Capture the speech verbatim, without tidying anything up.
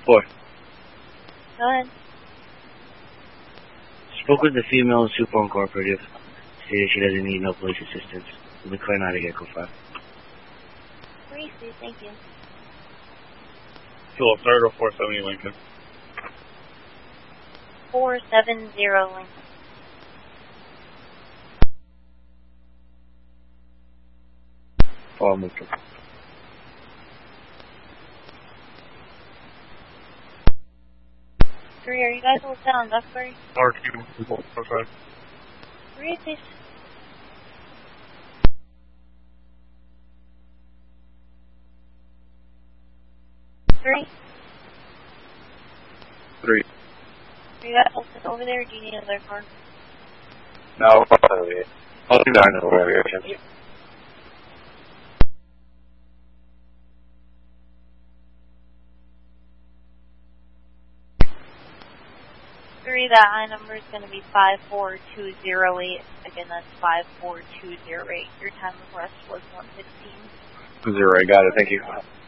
Four. Go ahead. Spoke with the female Super Incorporative. Stated she doesn't need no police assistance. We'll be clearing out of Gecko five. Great, thank you. Philip, third or four seventy Lincoln. four seven zero Lincoln. Four Lincoln. Three, are you guys all set on Duxbury? R Q, okay. Three, please. Three. Three. Are you guys all set over there, or do you need another car? No, I'll do that in whatever you're chance. Three, that I number is going to be five four two zero eight. Again, that's five four two zero eight. Your time of rest was one sixteen. Zero, got it, thank you.